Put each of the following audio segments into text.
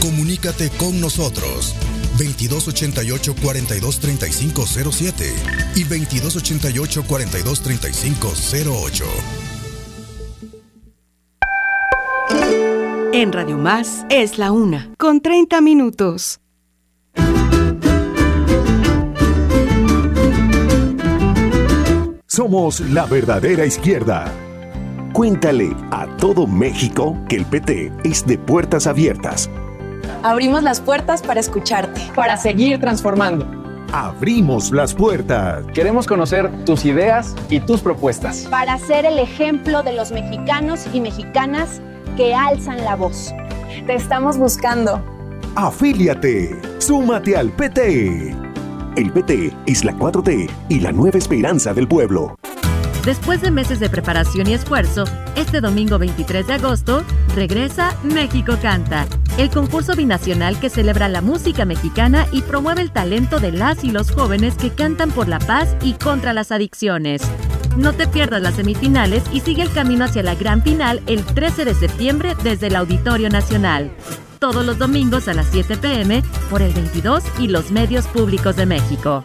Comunícate con nosotros. 2288-423507 y 2288-423508. En Radio Más es la 1:30. Somos la verdadera izquierda. Cuéntale a todo México que el PT es de puertas abiertas. Abrimos las puertas para escucharte. Para seguir transformando. Abrimos las puertas. Queremos conocer tus ideas y tus propuestas. Para ser el ejemplo de los mexicanos y mexicanas que alzan la voz. Te estamos buscando. Afíliate. Súmate al PT. El PT es la 4T y la nueva esperanza del pueblo. Después de meses de preparación y esfuerzo, este domingo 23 de agosto, regresa México Canta, el concurso binacional que celebra la música mexicana y promueve el talento de las y los jóvenes que cantan por la paz y contra las adicciones. No te pierdas las semifinales y sigue el camino hacia la gran final el 13 de septiembre desde el Auditorio Nacional. Todos los domingos a las 7 p.m. por el 22 y los medios públicos de México.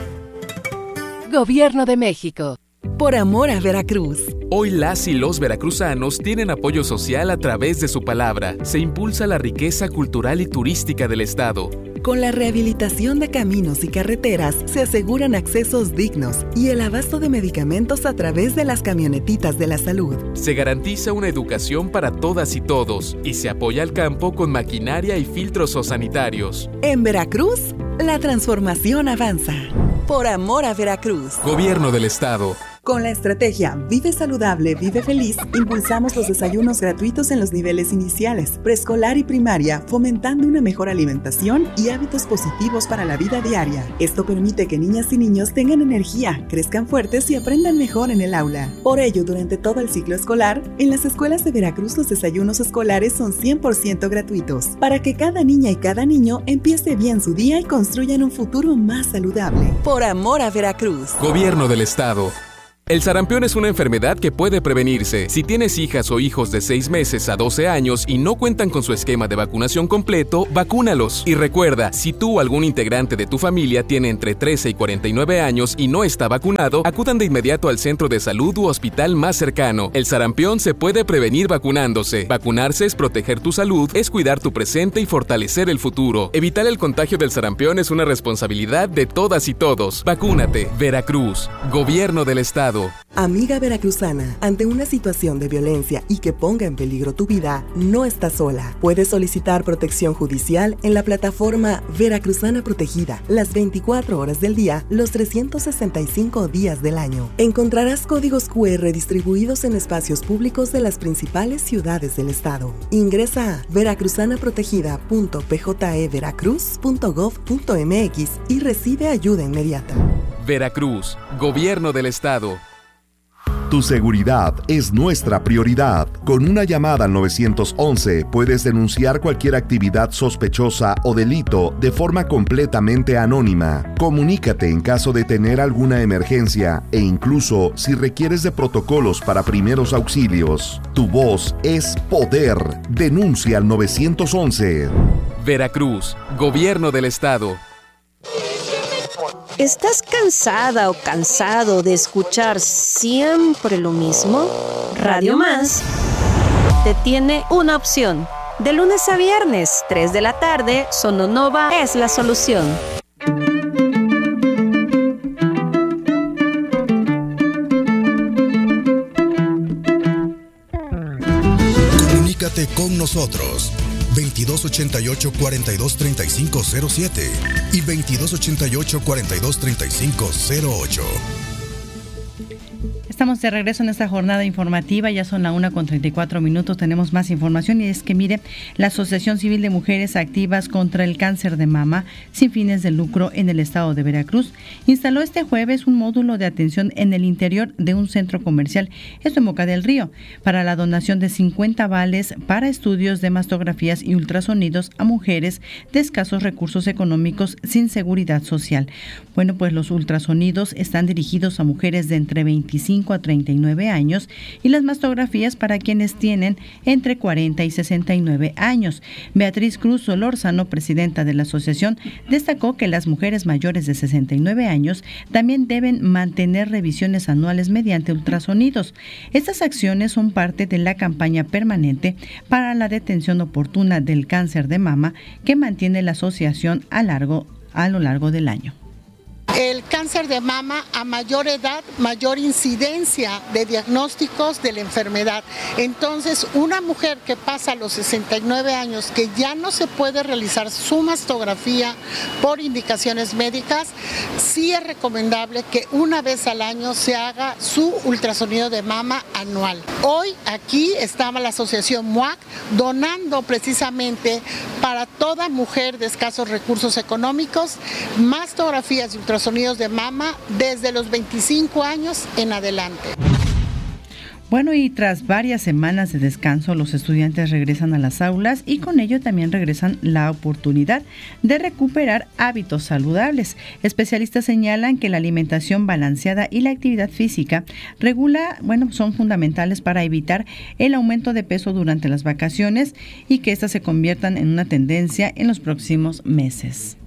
Gobierno de México. Por amor a Veracruz. Hoy las y los veracruzanos tienen apoyo social a través de su palabra. Se impulsa la riqueza cultural y turística del estado. Con la rehabilitación de caminos y carreteras se aseguran accesos dignos y el abasto de medicamentos a través de las camionetitas de la salud. Se garantiza una educación para todas y todos y se apoya al campo con maquinaria y filtros sanitarios. En Veracruz, la transformación avanza. Por amor a Veracruz. Gobierno del Estado. Con la estrategia Vive Saludable, Vive Feliz, impulsamos los desayunos gratuitos en los niveles iniciales, preescolar y primaria, fomentando una mejor alimentación y hábitos positivos para la vida diaria. Esto permite que niñas y niños tengan energía, crezcan fuertes y aprendan mejor en el aula. Por ello, durante todo el ciclo escolar, en las escuelas de Veracruz los desayunos escolares son 100% gratuitos, para que cada niña y cada niño empiece bien su día y construyan un futuro más saludable. Por amor a Veracruz. Gobierno del Estado. El sarampión es una enfermedad que puede prevenirse. Si tienes hijas o hijos de 6 meses a 12 años y no cuentan con su esquema de vacunación completo, vacúnalos. Y recuerda, si tú o algún integrante de tu familia tiene entre 13 y 49 años y no está vacunado, acudan de inmediato al centro de salud u hospital más cercano. El sarampión se puede prevenir vacunándose. Vacunarse es proteger tu salud, es cuidar tu presente y fortalecer el futuro. Evitar el contagio del sarampión es una responsabilidad de todas y todos. Vacúnate. Veracruz. Gobierno del Estado. Amiga veracruzana, ante una situación de violencia y que ponga en peligro tu vida, no estás sola. Puedes solicitar protección judicial en la plataforma Veracruzana Protegida, las 24 horas del día, los 365 días del año. Encontrarás códigos QR distribuidos en espacios públicos de las principales ciudades del estado. Ingresa a veracruzanaprotegida.pjeveracruz.gov.mx y recibe ayuda inmediata. Veracruz, Gobierno del Estado. Tu seguridad es nuestra prioridad. Con una llamada al 911 puedes denunciar cualquier actividad sospechosa o delito de forma completamente anónima. Comunícate en caso de tener alguna emergencia e incluso si requieres de protocolos para primeros auxilios. Tu voz es poder. Denuncia al 911. Veracruz, Gobierno del Estado. ¿Estás cansada o cansado de escuchar siempre lo mismo? Radio Más te tiene una opción. De lunes a viernes, 3 de la tarde, Sononova es la solución. Comunícate con nosotros. 2288-423507 y 2288-423508. Estamos de regreso en esta jornada informativa, ya son la 1:34. Tenemos más información y es que mire, la Asociación Civil de Mujeres Activas contra el Cáncer de Mama sin fines de lucro en el estado de Veracruz instaló este jueves un módulo de atención en el interior de un centro comercial, esto en Boca del Río, para la donación de 50 vales para estudios de mastografías y ultrasonidos a mujeres de escasos recursos económicos sin seguridad social. Bueno, pues los ultrasonidos están dirigidos a mujeres de entre 25 25 a 39 años y las mastografías para quienes tienen entre 40 y 69 años. Beatriz Cruz Solórzano, presidenta de la asociación, destacó que las mujeres mayores de 69 años también deben mantener revisiones anuales mediante ultrasonidos. Estas acciones son parte de la campaña permanente para la detención oportuna del cáncer de mama que mantiene la asociación a lo largo del año. El cáncer de mama, a mayor edad, mayor incidencia de diagnósticos de la enfermedad. Entonces, una mujer que pasa a los 69 años, que ya no se puede realizar su mastografía por indicaciones médicas, sí es recomendable que una vez al año se haga su ultrasonido de mama anual. Hoy aquí estaba la asociación MUAC donando precisamente para toda mujer de escasos recursos económicos mastografías y ultrasonidos de mama desde los 25 años en adelante. Bueno, y tras varias semanas de descanso, los estudiantes regresan a las aulas y con ello también regresan la oportunidad de recuperar hábitos saludables. Especialistas señalan que la alimentación balanceada y la actividad física son fundamentales para evitar el aumento de peso durante las vacaciones y que éstas se conviertan en una tendencia en los próximos meses.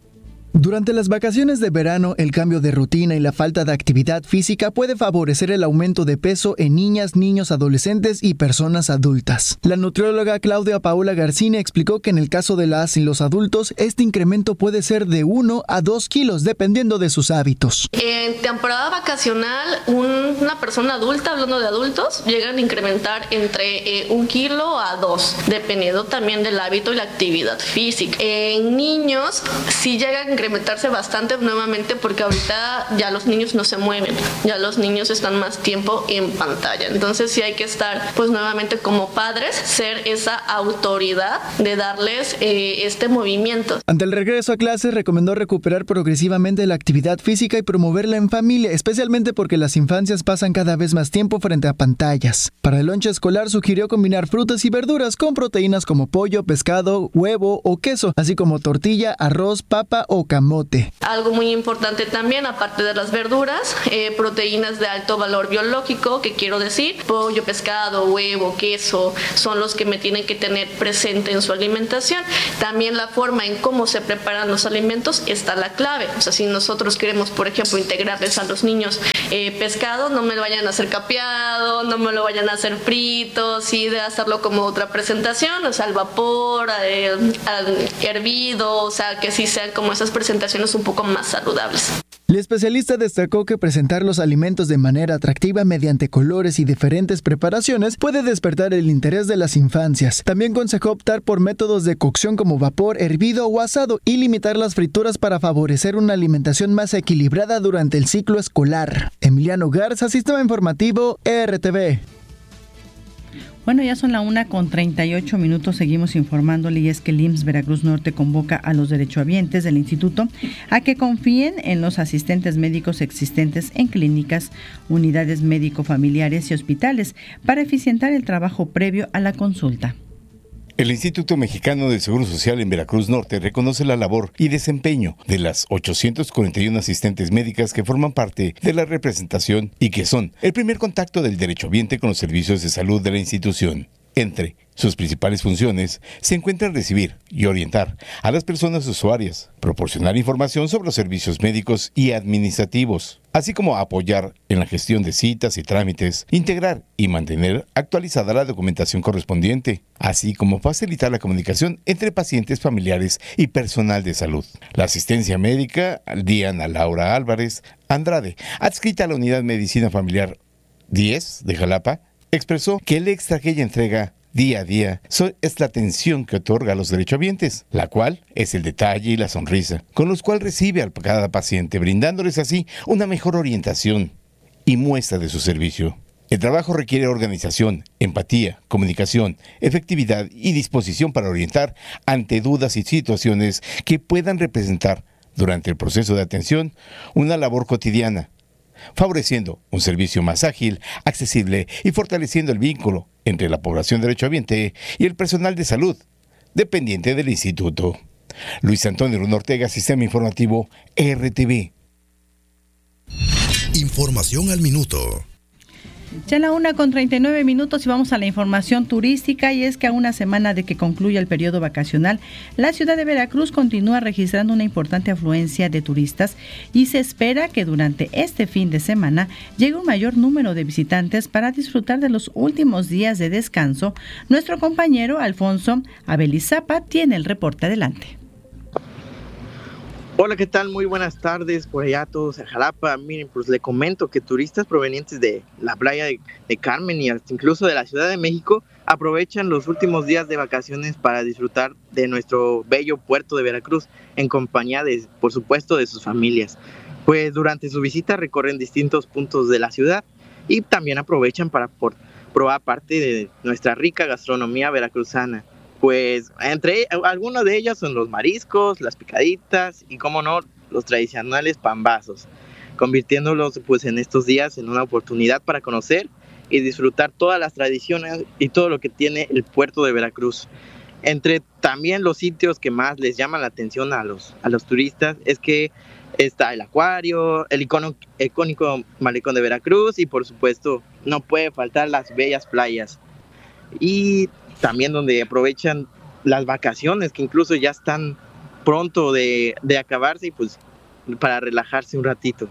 Durante las vacaciones de verano, el cambio de rutina y la falta de actividad física puede favorecer el aumento de peso en niñas, niños, adolescentes y personas adultas. La nutrióloga Claudia Paola Garcini explicó que en el caso de las y los adultos, este incremento puede ser de 1 a 2 kilos dependiendo de sus hábitos. En temporada vacacional, una persona adulta, hablando de adultos, llegan a incrementar entre 1 kilo a 2, dependiendo también del hábito y la actividad física. En niños, sí llegan a incrementarse bastante nuevamente porque ahorita ya los niños no se mueven, ya los niños están más tiempo en pantalla. Entonces sí hay que estar, pues nuevamente como padres, ser esa autoridad de darles este movimiento. Ante el regreso a clases, recomendó recuperar progresivamente la actividad física y promoverla en familia, especialmente porque las infancias pasan cada vez más tiempo frente a pantallas. Para el lonche escolar sugirió combinar frutas y verduras con proteínas como pollo, pescado, huevo o queso, así como tortilla, arroz, papa o camote. Algo muy importante también, aparte de las verduras, proteínas de alto valor biológico, que quiero decir, pollo, pescado, huevo, queso, son los que me tienen que tener presente en su alimentación. También la forma en cómo se preparan los alimentos está la clave. O sea, si nosotros queremos, por ejemplo, integrarles a los niños pescado, no me lo vayan a hacer capeado, no me lo vayan a hacer frito, sí de hacerlo como otra presentación, o sea, al vapor, al hervido, o sea, que sí sean como esas presentaciones un poco más saludables. El especialista destacó que presentar los alimentos de manera atractiva mediante colores y diferentes preparaciones puede despertar el interés de las infancias. También aconsejó optar por métodos de cocción como vapor, hervido o asado y limitar las frituras para favorecer una alimentación más equilibrada durante el ciclo escolar. Emiliano Garza, Sistema Informativo, RTV. Bueno, ya son la 1:38, seguimos informándole, y es que el IMSS Veracruz Norte convoca a los derechohabientes del instituto a que confíen en los asistentes médicos existentes en clínicas, unidades médico-familiares y hospitales para eficientar el trabajo previo a la consulta. El Instituto Mexicano del Seguro Social en Veracruz Norte reconoce la labor y desempeño de las 841 asistentes médicas que forman parte de la representación y que son el primer contacto del derechohabiente con los servicios de salud de la institución. Entre sus principales funciones se encuentra recibir y orientar a las personas usuarias, proporcionar información sobre los servicios médicos y administrativos, así como apoyar en la gestión de citas y trámites, integrar y mantener actualizada la documentación correspondiente, así como facilitar la comunicación entre pacientes, familiares y personal de salud. La asistencia médica, Diana Laura Álvarez Andrade, adscrita a la Unidad Medicina Familiar 10 de Jalapa, expresó que el extra que ella entrega día a día es la atención que otorga a los derechohabientes, la cual es el detalle y la sonrisa, con los cuales recibe a cada paciente, brindándoles así una mejor orientación y muestra de su servicio. El trabajo requiere organización, empatía, comunicación, efectividad y disposición para orientar ante dudas y situaciones que puedan representar durante el proceso de atención una labor cotidiana, favoreciendo un servicio más ágil, accesible y fortaleciendo el vínculo entre la población derechohabiente y el personal de salud dependiente del instituto. Luis Antonio Luna Ortega, Sistema Informativo, RTV. Información al minuto. Ya la 1:39 y vamos a la información turística, y es que a una semana de que concluya el periodo vacacional, la ciudad de Veracruz continúa registrando una importante afluencia de turistas y se espera que durante este fin de semana llegue un mayor número de visitantes para disfrutar de los últimos días de descanso. Nuestro compañero Alfonso Abelizapa tiene el reporte. Adelante. Hola, ¿qué tal? Muy buenas tardes por allá a todos en Jalapa. Miren, pues le comento que turistas provenientes de la playa de Carmen y hasta incluso de la Ciudad de México aprovechan los últimos días de vacaciones para disfrutar de nuestro bello puerto de Veracruz en compañía de, por supuesto, de sus familias. Pues durante su visita recorren distintos puntos de la ciudad y también aprovechan para probar parte de nuestra rica gastronomía veracruzana. Pues entre algunos de ellos son los mariscos, las picaditas y, como no, los tradicionales pambazos, convirtiéndolos pues en estos días en una oportunidad para conocer y disfrutar todas las tradiciones y todo lo que tiene el puerto de Veracruz. Entre también los sitios que más les llaman la atención a los turistas es que está el acuario, el icónico malecón de Veracruz y, por supuesto, no puede faltar las bellas playas. Y también donde aprovechan las vacaciones, que incluso ya están pronto de acabarse, y pues para relajarse un ratito.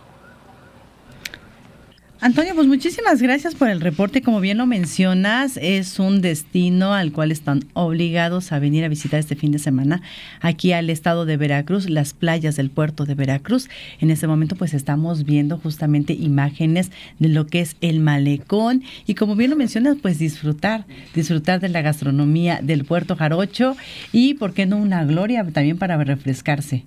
Antonio, pues muchísimas gracias por el reporte. Como bien lo mencionas, es un destino al cual están obligados a venir a visitar este fin de semana aquí al estado de Veracruz, las playas del puerto de Veracruz. En este momento pues estamos viendo justamente imágenes de lo que es el malecón y, como bien lo mencionas, pues disfrutar de la gastronomía del puerto jarocho y, ¿por qué no, una gloria también para refrescarse?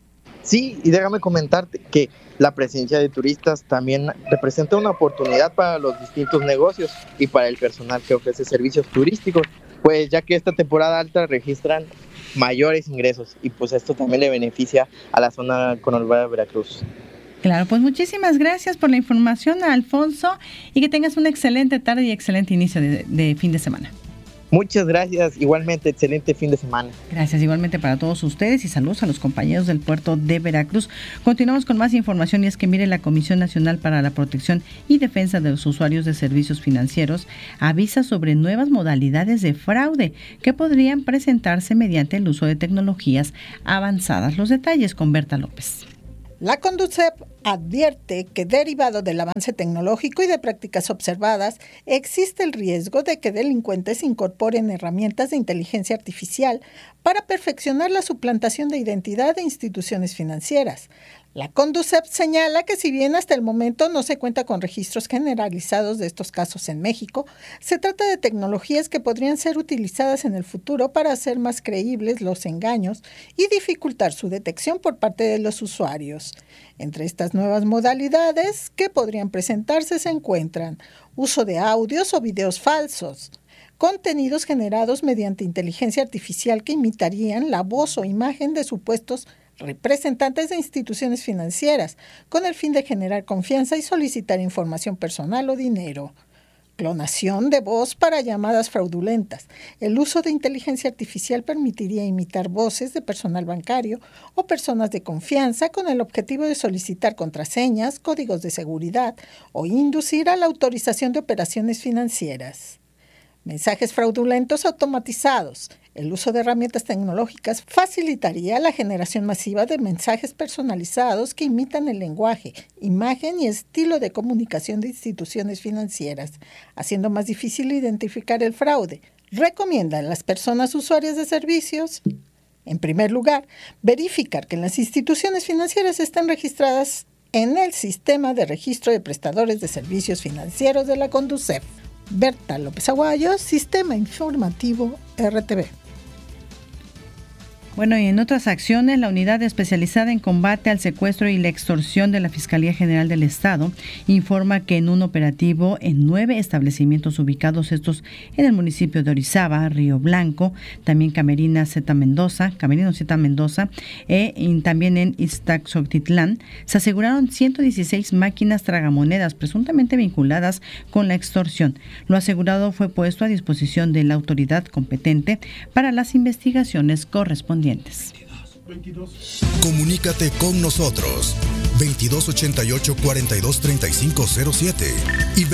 Sí, y déjame comentarte que la presencia de turistas también representa una oportunidad para los distintos negocios y para el personal que ofrece servicios turísticos, pues ya que esta temporada alta registran mayores ingresos y pues esto también le beneficia a la zona conurbada de Veracruz. Claro, pues muchísimas gracias por la información, Alfonso, y que tengas una excelente tarde y excelente inicio de fin de semana. Muchas gracias, igualmente, excelente fin de semana. Gracias, igualmente para todos ustedes, y saludos a los compañeros del puerto de Veracruz. Continuamos con más información, y es que mire, la Comisión Nacional para la Protección y Defensa de los Usuarios de Servicios Financieros avisa sobre nuevas modalidades de fraude que podrían presentarse mediante el uso de tecnologías avanzadas. Los detalles con Berta López. La Conducef advierte que, derivado del avance tecnológico y de prácticas observadas, existe el riesgo de que delincuentes incorporen herramientas de inteligencia artificial para perfeccionar la suplantación de identidad de instituciones financieras. La Conducef señala que, si bien hasta el momento no se cuenta con registros generalizados de estos casos en México, se trata de tecnologías que podrían ser utilizadas en el futuro para hacer más creíbles los engaños y dificultar su detección por parte de los usuarios. Entre estas nuevas modalidades que podrían presentarse se encuentran uso de audios o videos falsos, contenidos generados mediante inteligencia artificial que imitarían la voz o imagen de supuestos representantes de instituciones financieras, con el fin de generar confianza y solicitar información personal o dinero. Clonación de voz para llamadas fraudulentas. El uso de inteligencia artificial permitiría imitar voces de personal bancario o personas de confianza con el objetivo de solicitar contraseñas, códigos de seguridad o inducir a la autorización de operaciones financieras. Mensajes fraudulentos automatizados. El uso de herramientas tecnológicas facilitaría la generación masiva de mensajes personalizados que imitan el lenguaje, imagen y estilo de comunicación de instituciones financieras, haciendo más difícil identificar el fraude. Recomiendan las personas usuarias de servicios, en primer lugar, verificar que las instituciones financieras estén registradas en el Sistema de Registro de Prestadores de Servicios Financieros de la Conducef. Berta López Aguayo, Sistema Informativo RTV. Bueno, y en otras acciones, la Unidad Especializada en Combate al Secuestro y la Extorsión de la Fiscalía General del Estado informa que en un operativo en 9 establecimientos ubicados estos en el municipio de Orizaba, Río Blanco, también Camerino Z Mendoza, y también en Iztaxotitlán, se aseguraron 116 máquinas tragamonedas presuntamente vinculadas con la extorsión. Lo asegurado fue puesto a disposición de la autoridad competente para las investigaciones correspondientes. Comunícate con nosotros 2288-423507 y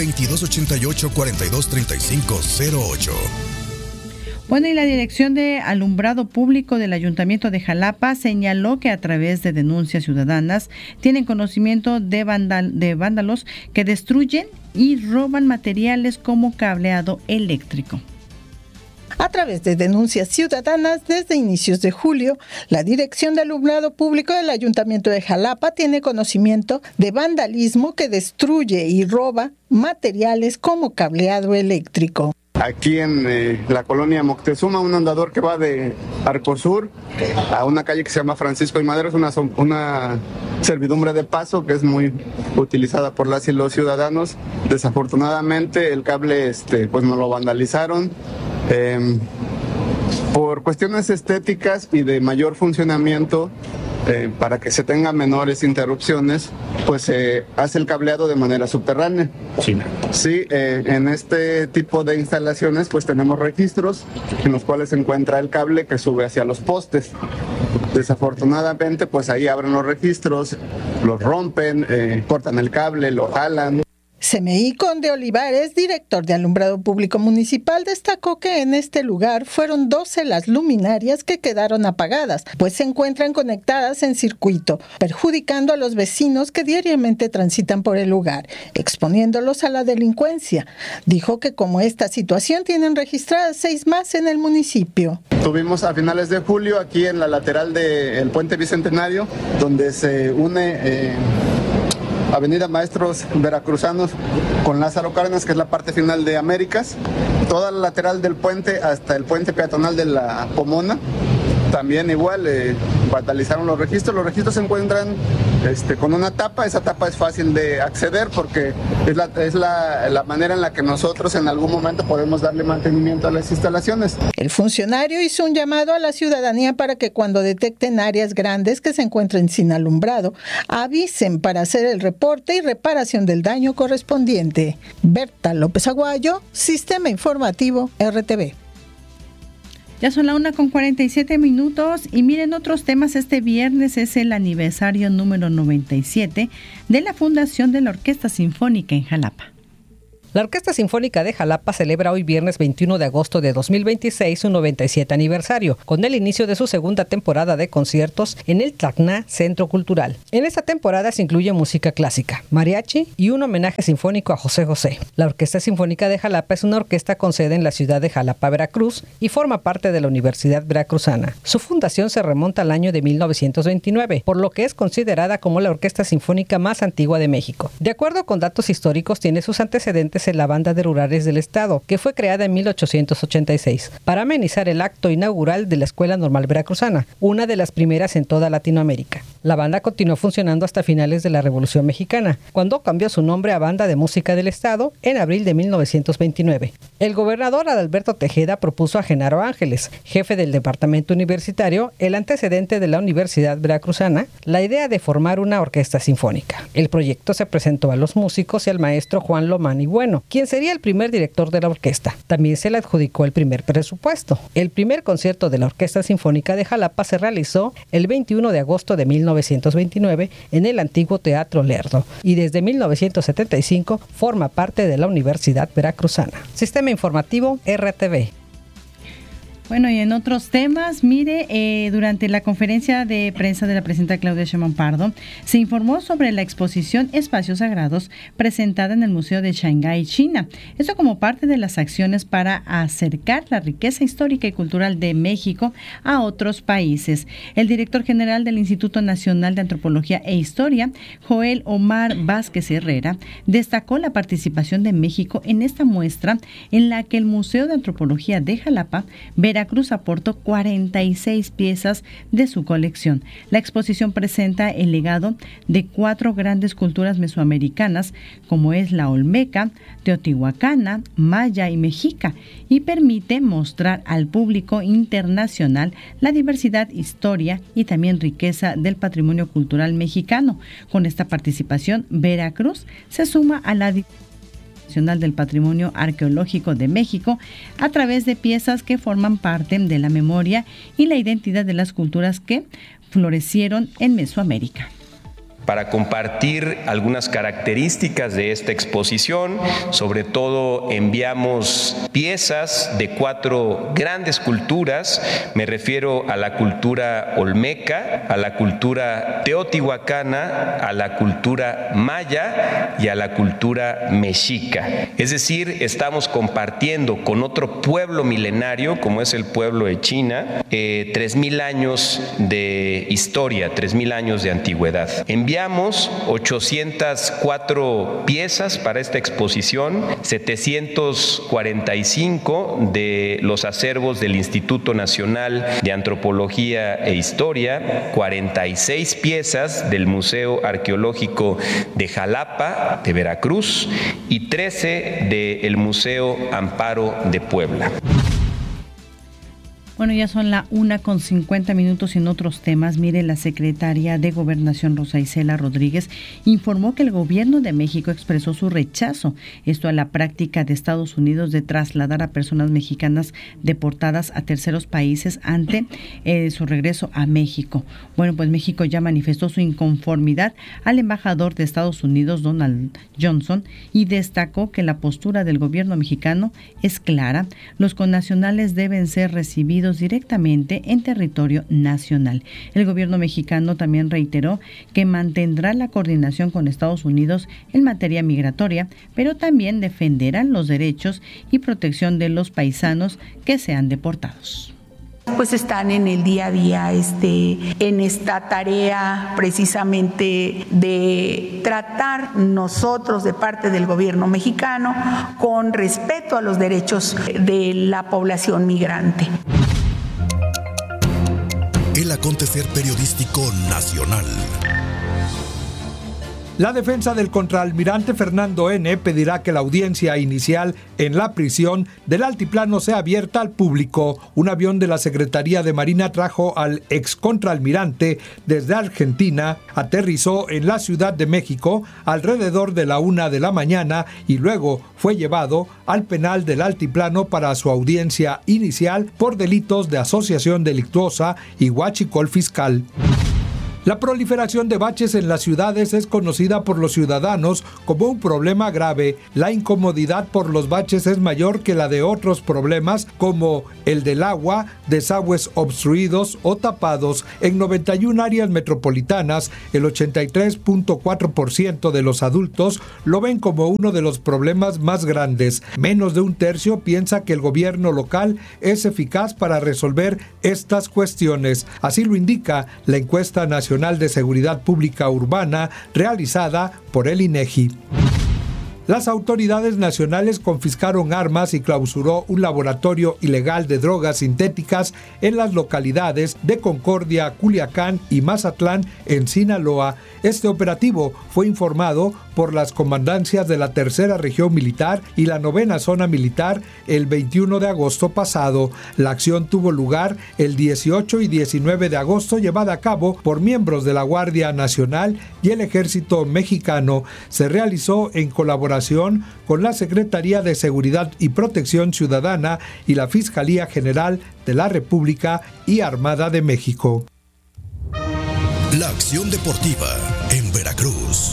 2288-423508. Bueno, y la Dirección de Alumbrado Público del Ayuntamiento de Jalapa señaló que a través de denuncias ciudadanas tienen conocimiento de vándalos que destruyen y roban materiales como cableado eléctrico. A través de denuncias ciudadanas, desde inicios de julio, la Dirección de Alumbrado Público del Ayuntamiento de Jalapa tiene conocimiento de vandalismo que destruye y roba materiales como cableado eléctrico. Aquí en la colonia Moctezuma, un andador que va de Arcosur a una calle que se llama Francisco y Madero, es una servidumbre de paso que es muy utilizada por las y los ciudadanos. Desafortunadamente el cable pues nos lo vandalizaron. Por cuestiones estéticas y de mayor funcionamiento, para que se tengan menores interrupciones, pues se hace el cableado de manera subterránea. Sí, en este tipo de instalaciones pues tenemos registros en los cuales se encuentra el cable que sube hacia los postes. Desafortunadamente pues ahí abren los registros, los rompen, cortan el cable, lo jalan. CMI Conde Olivares, director de Alumbrado Público Municipal, destacó que en este lugar fueron 12 las luminarias que quedaron apagadas, pues se encuentran conectadas en circuito, perjudicando a los vecinos que diariamente transitan por el lugar, exponiéndolos a la delincuencia. Dijo que como esta situación tienen registradas 6 más en el municipio. Tuvimos a finales de julio aquí en la lateral del Puente Bicentenario, donde se une Avenida Maestros Veracruzanos con Lázaro Cárdenas, que es la parte final de Américas, toda la lateral del puente hasta el puente peatonal de la Pomona. También igual vandalizaron los registros. Los registros se encuentran con una tapa. Esa tapa es fácil de acceder porque es la manera en la que nosotros en algún momento podemos darle mantenimiento a las instalaciones. El funcionario hizo un llamado a la ciudadanía para que cuando detecten áreas grandes que se encuentren sin alumbrado, avisen para hacer el reporte y reparación del daño correspondiente. Berta López Aguayo, Sistema Informativo RTV. Ya son la 1:47 y miren otros temas. Este viernes es el aniversario número 97 de la fundación de la Orquesta Sinfónica en Jalapa. La Orquesta Sinfónica de Jalapa celebra hoy viernes 21 de agosto de 2026 su 97 aniversario, con el inicio de su segunda temporada de conciertos en el Tacna Centro Cultural. En esta temporada se incluye música clásica, mariachi y un homenaje sinfónico a José José. La Orquesta Sinfónica de Jalapa es una orquesta con sede en la ciudad de Jalapa, Veracruz, y forma parte de la Universidad Veracruzana. Su fundación se remonta al año de 1929, por lo que es considerada como la orquesta sinfónica más antigua de México. De acuerdo con datos históricos, tiene sus antecedentes en la Banda de Rurales del Estado, que fue creada en 1886 para amenizar el acto inaugural de la Escuela Normal Veracruzana, una de las primeras en toda Latinoamérica. La banda continuó funcionando hasta finales de la Revolución Mexicana, cuando cambió su nombre a Banda de Música del Estado en abril de 1929. El gobernador Adalberto Tejeda propuso a Genaro Ángeles, jefe del departamento universitario, el antecedente de la Universidad Veracruzana, la idea de formar una orquesta sinfónica. El proyecto se presentó a los músicos y al maestro Juan Lomán y Bueno, quien sería el primer director de la orquesta. También se le adjudicó el primer presupuesto. El primer concierto de la Orquesta Sinfónica de Jalapa se realizó el 21 de agosto de 1929 en el antiguo Teatro Lerdo y desde 1975 forma parte de la Universidad Veracruzana. Sistema Informativo RTV. Bueno, y en otros temas, mire, durante la conferencia de prensa de la presidenta Claudia Sheinbaum Pardo, se informó sobre la exposición Espacios Sagrados presentada en el Museo de Shanghái, China. Esto como parte de las acciones para acercar la riqueza histórica y cultural de México a otros países. El director general del Instituto Nacional de Antropología e Historia, Joel Omar Vázquez Herrera, destacó la participación de México en esta muestra en la que el Museo de Antropología de Jalapa, Veracruz, aportó 46 piezas de su colección. La exposición presenta el legado de 4 grandes culturas mesoamericanas, como es la olmeca, teotihuacana, maya y mexica, y permite mostrar al público internacional la diversidad, historia y también riqueza del patrimonio cultural mexicano. Con esta participación, Veracruz se suma a la Nacional del Patrimonio Arqueológico de México a través de piezas que forman parte de la memoria y la identidad de las culturas que florecieron en Mesoamérica. para compartir algunas características de esta exposición. Sobre todo enviamos piezas de 4 grandes culturas. Me refiero a la cultura olmeca, a la cultura teotihuacana, a la cultura maya y a la cultura mexica. Es decir, estamos compartiendo con otro pueblo milenario, como es el pueblo de China, 3,000 años de historia, 3,000 años de antigüedad. Enviamos 804 piezas para esta exposición, 745 de los acervos del Instituto Nacional de Antropología e Historia, 46 piezas del Museo Arqueológico de Jalapa, de Veracruz, y 13 del Museo Amparo de Puebla. Bueno, ya son la 1:50 en otros temas. Mire, la secretaria de Gobernación, Rosa Isela Rodríguez, informó que el gobierno de México expresó su rechazo, a la práctica de Estados Unidos de trasladar a personas mexicanas deportadas a terceros países ante su regreso a México. Bueno, pues México ya manifestó su inconformidad al embajador de Estados Unidos, Donald Johnson, y destacó que la postura del gobierno mexicano es clara. Los connacionales deben ser recibidos directamente en territorio nacional. El gobierno mexicano también reiteró que mantendrá la coordinación con Estados Unidos en materia migratoria, pero también defenderá los derechos y protección de los paisanos que sean deportados. Pues están en el día a día en esta tarea precisamente de tratar nosotros de parte del gobierno mexicano con respeto a los derechos de la población migrante. El acontecer periodístico nacional. La defensa del contraalmirante Fernando N. pedirá que la audiencia inicial en la prisión del Altiplano sea abierta al público. Un avión de la Secretaría de Marina trajo al ex contraalmirante desde Argentina, aterrizó en la Ciudad de México alrededor de la 1 de la mañana y luego fue llevado al penal del Altiplano para su audiencia inicial por delitos de asociación delictuosa y huachicol fiscal. La proliferación de baches en las ciudades es conocida por los ciudadanos como un problema grave. La incomodidad por los baches es mayor que la de otros problemas como el del agua, desagües obstruidos o tapados. En 91 áreas metropolitanas, el 83.4% de los adultos lo ven como uno de los problemas más grandes. Menos de un tercio piensa que el gobierno local es eficaz para resolver estas cuestiones. Así lo indica la encuesta nacional de Seguridad Pública Urbana realizada por el INEGI. Las autoridades nacionales confiscaron armas y clausuró un laboratorio ilegal de drogas sintéticas en las localidades de Concordia, Culiacán y Mazatlán, en Sinaloa. Este operativo fue informado por las comandancias de la Tercera Región Militar y la 9ª Zona Militar el 21 de agosto pasado. La acción tuvo lugar el 18 y 19 de agosto, llevada a cabo por miembros de la Guardia Nacional y el Ejército Mexicano. Se realizó en colaboración con la Secretaría de Seguridad y Protección Ciudadana y la Fiscalía General de la República y Armada de México. La acción deportiva en Veracruz.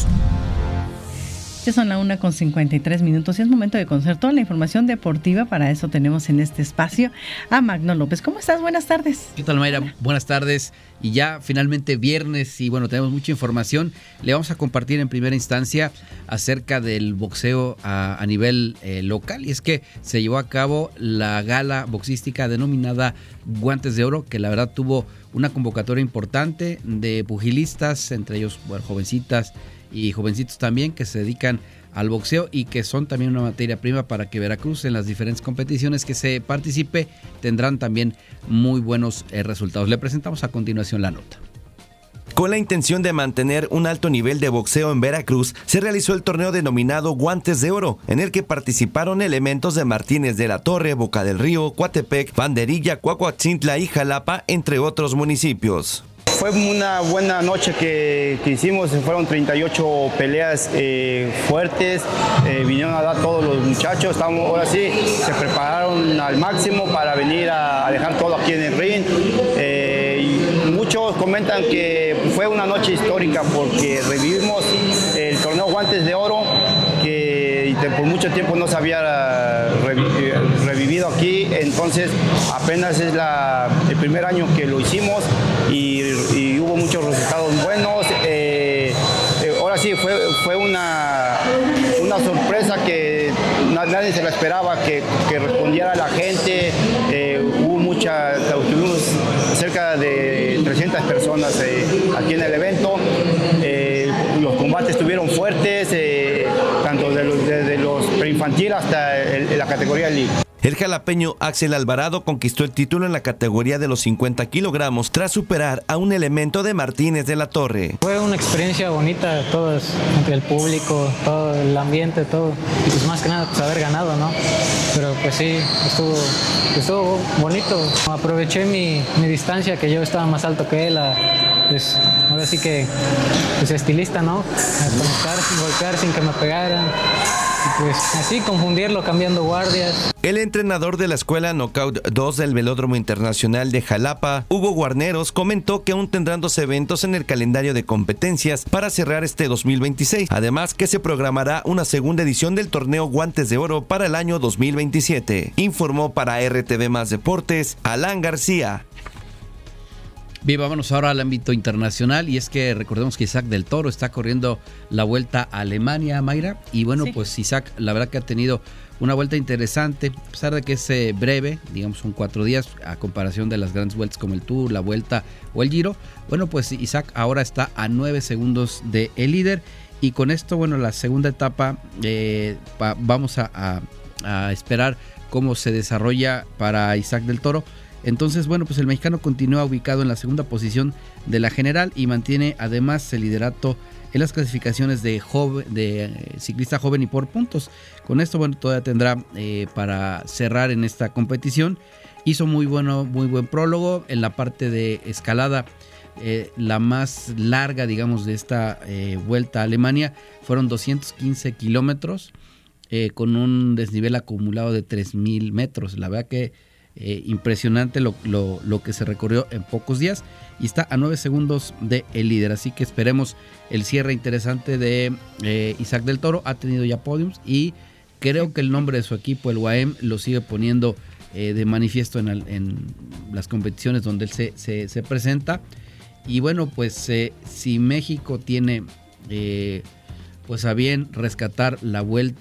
Ya son la 1:53 y es momento de conocer toda la información deportiva. Para eso tenemos en este espacio a Magno López. ¿Cómo estás? Buenas tardes. ¿Qué tal, Mayra? Buenas tardes. Y ya finalmente viernes y bueno, tenemos mucha información. Le vamos a compartir en primera instancia acerca del boxeo a nivel local. Y es que se llevó a cabo la gala boxística denominada Guantes de Oro, que la verdad tuvo una convocatoria importante de pugilistas, entre ellos jovencitas y jovencitos también que se dedican al boxeo y que son también una materia prima para que Veracruz en las diferentes competiciones que se participe tendrán también muy buenos resultados. Le presentamos a continuación la nota. Con la intención de mantener un alto nivel de boxeo en Veracruz, se realizó el torneo denominado Guantes de Oro, en el que participaron elementos de Martínez de la Torre, Boca del Río, Coatepec, Banderilla, Cuacuatzintla y Jalapa, entre otros municipios. Fue una buena noche que hicimos, fueron 38 peleas fuertes, vinieron a dar todos los muchachos, ahora sí, se prepararon al máximo para venir a dejar todo aquí en el ring. Y muchos comentan que fue una noche histórica porque revivimos el torneo Guantes de Oro, que por mucho tiempo no se había revivido aquí, entonces apenas es el primer año que lo hicimos y hubo muchos resultados buenos. Ahora sí, fue una sorpresa que nadie se la esperaba, que respondiera a la gente. Tuvimos cerca de 300 personas aquí en el evento. Los combates estuvieron fuertes, tanto desde los preinfantil hasta la categoría League. El jalapeño Axel Alvarado conquistó el título en la categoría de los 50 kilogramos tras superar a un elemento de Martínez de la Torre. Fue una experiencia bonita, todo entre el público, todo el ambiente, todo. Y pues más que nada pues haber ganado, ¿no? Pero pues sí, estuvo bonito. Aproveché mi distancia, que yo estaba más alto que él, pues ahora sí que pues estilista, ¿no? A conectar, golpear sin que me pegaran. Pues así confundirlo cambiando guardias. El entrenador de la escuela Knockout 2 del Velódromo Internacional de Jalapa, Hugo Guarneros, comentó que aún tendrán 2 eventos en el calendario de competencias para cerrar este 2026. Además que se programará una segunda edición del torneo Guantes de Oro para el año 2027. Informó para RTV Más Deportes, Alan García. Bien, vámonos ahora al ámbito internacional, y es que recordemos que Isaac del Toro está corriendo la Vuelta a Alemania, Mayra, y bueno, sí. Pues Isaac la verdad que ha tenido una vuelta interesante, a pesar de que es breve, digamos son 4 días a comparación de las grandes vueltas como el Tour, la Vuelta o el Giro. Bueno, pues Isaac ahora está a 9 segundos del líder, y con esto, bueno, la segunda etapa vamos a esperar cómo se desarrolla para Isaac del Toro. Entonces, bueno, pues el mexicano continúa ubicado en la segunda posición de la general y mantiene además el liderato en las clasificaciones de ciclista joven y por puntos. Con esto, bueno, todavía tendrá para cerrar en esta competición. Hizo muy buen prólogo en la parte de escalada. La más larga, digamos, de esta vuelta a Alemania fueron 215 kilómetros con un desnivel acumulado de 3,000 metros. La verdad que impresionante lo que se recorrió en pocos días, y está a 9 segundos de el líder, así que esperemos el cierre interesante de Isaac del Toro. Ha tenido ya podiums y creo que el nombre de su equipo, el UAM, lo sigue poniendo de manifiesto en las competiciones donde él se presenta. Y bueno, pues si México tiene pues a bien rescatar la vuelta